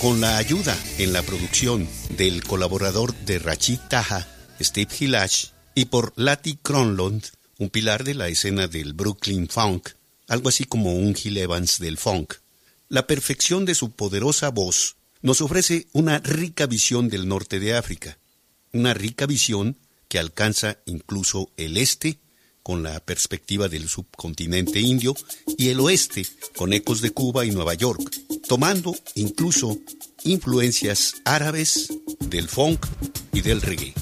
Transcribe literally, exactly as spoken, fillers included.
con la ayuda en la producción del colaborador de Rachid Taha, Steve Hilash, y por Lati Kronlund, un pilar de la escena del Brooklyn Funk, algo así como un Gil Evans del funk. La perfección de su poderosa voz nos ofrece una rica visión del norte de África, una rica visión que alcanza incluso el este, con la perspectiva del subcontinente indio, y el oeste, con ecos de Cuba y Nueva York, tomando incluso influencias árabes, del funk y del reggae.